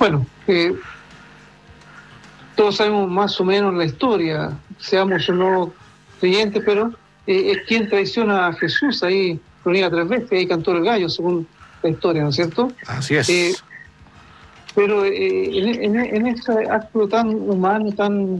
Bueno, todos sabemos más o menos la historia, seamos o no creyentes, pero es quien traiciona a Jesús, ahí lo niega 3 veces, ahí cantó el gallo, según la historia, ¿no es cierto? Así es. Pero en ese acto tan humano, tan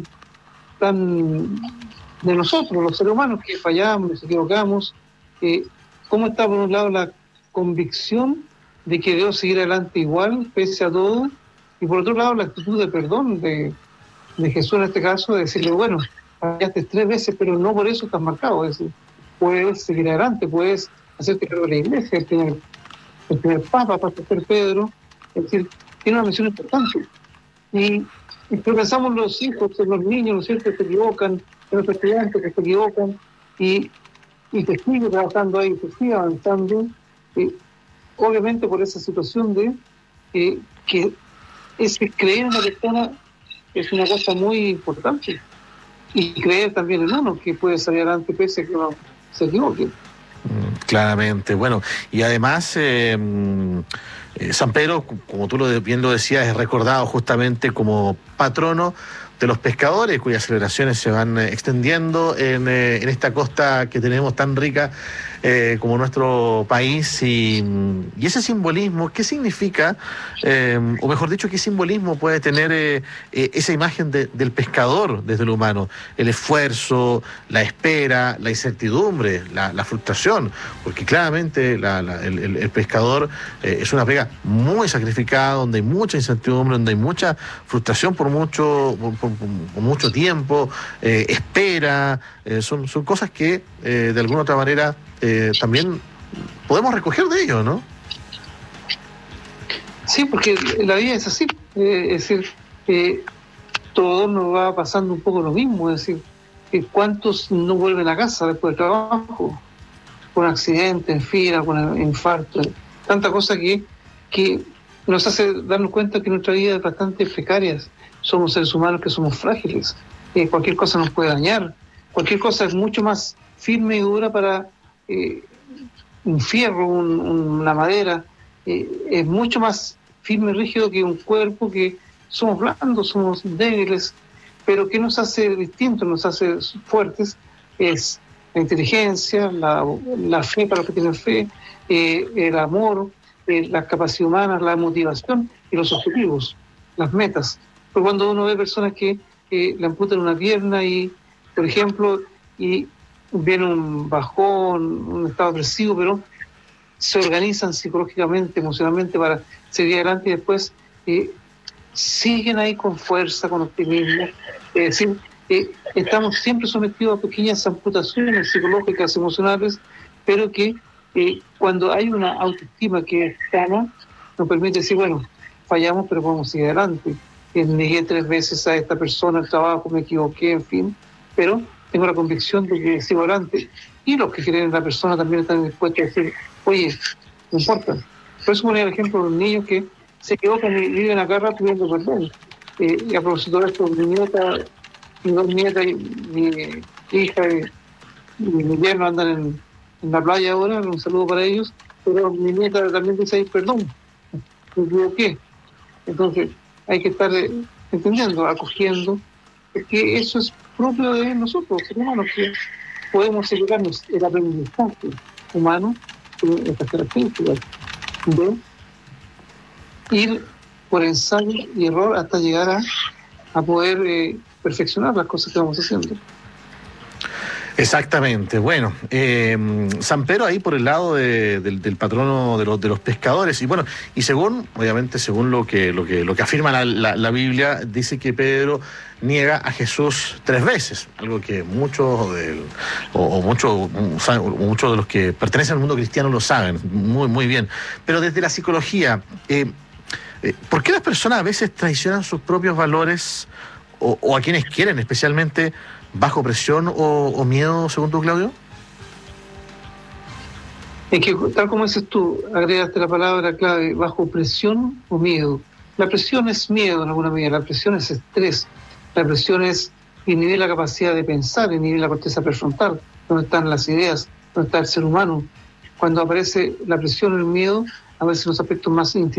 de nosotros, los seres humanos, que fallamos, nos equivocamos, ¿cómo está por un lado la convicción de que debo seguir adelante igual, pese a todo? Y por otro lado, la actitud de perdón de Jesús en este caso, de decirle, bueno, fallaste 3 veces, pero no por eso estás marcado. Es decir, puedes seguir adelante, puedes hacerte cargo de la iglesia, el primer papa, Pastor Pedro. Es decir, tiene una misión importante. Y pero pensamos los hijos, los niños, ¿no es cierto?, que se equivocan, en los estudiantes que se equivocan, y se sigue trabajando ahí, se sigue avanzando, obviamente por esa situación de que creer en la persona es una cosa muy importante, y creer también en uno, que puede salir adelante pese a que uno se equivoque. Claramente, bueno, y además San Pedro, como tú bien lo decías, es recordado justamente como patrono de los pescadores, cuyas celebraciones se van extendiendo en esta costa que tenemos tan rica como nuestro país, y ese simbolismo, ¿qué significa? O mejor dicho, ¿qué simbolismo puede tener esa imagen del pescador desde lo humano? El esfuerzo, la espera, la incertidumbre, la frustración, porque claramente el pescador es una pega muy sacrificada, donde hay mucha incertidumbre, donde hay mucha frustración por mucho tiempo, espera, son cosas que de alguna otra manera también podemos recoger de ello, ¿no? Sí, porque la vida es así, es decir, todo nos va pasando un poco lo mismo, es decir, ¿cuántos no vuelven a casa después del trabajo? Con accidente, en fila, con infarto, tanta cosa que nos hace darnos cuenta que nuestra vida es bastante precaria. Somos seres humanos que somos frágiles, cualquier cosa nos puede dañar, cualquier cosa es mucho más firme y dura para un fierro, una madera, es mucho más firme y rígido que un cuerpo, que somos blandos, somos débiles, pero que nos hace distintos, nos hace fuertes, es la inteligencia, la fe para los que tienen fe, el amor, la capacidad humana, la motivación y los objetivos, las metas. Pero cuando uno ve personas que le amputan una pierna y, por ejemplo, y viene un bajón, un estado depresivo, pero se organizan psicológicamente, emocionalmente para seguir adelante, y después siguen ahí con fuerza, con optimismo. Es decir, estamos siempre sometidos a pequeñas amputaciones psicológicas, emocionales, pero que cuando hay una autoestima que es sana, nos permite decir, bueno, fallamos, pero podemos seguir adelante. Negué 3 veces a esta persona el trabajo, me equivoqué, en fin, pero tengo la convicción de que sigo adelante. Y los que creen en la persona también están dispuestos a decir, oye, no importa. Por eso ponía el ejemplo de los niños que se equivocan y viven acá rato pidiendo perdón. Y a propósito de esto, mi nieta, mis 2 nietas y mi hija y mi yerno andan en la playa ahora, un saludo para ellos, pero mi nieta también dice, perdón, me equivoqué. Entonces hay que estar entendiendo, acogiendo, porque eso es propio de nosotros, seres humanos, que podemos equivocarnos. El aprendizaje humano tiene estas características de ir por ensayo y error hasta llegar a poder perfeccionar las cosas que vamos haciendo. Exactamente. Bueno, San Pedro ahí por el lado del patrono de los pescadores, y bueno, y obviamente según lo que afirma la Biblia, dice que Pedro niega a Jesús 3 veces, algo que muchos de los que pertenecen al mundo cristiano lo saben muy, muy bien. Pero desde la psicología, ¿por qué las personas a veces traicionan sus propios valores o a quienes quieren, especialmente bajo presión o miedo, según tú, Claudio? Es que, tal como dices tú, agregaste la palabra clave, bajo presión o miedo. La presión es miedo en alguna medida, la presión es estrés, la presión es inhibir la capacidad de pensar, inhibir la corteza prefrontal, donde están las ideas, donde está el ser humano. Cuando aparece la presión o el miedo, aparecen los aspectos más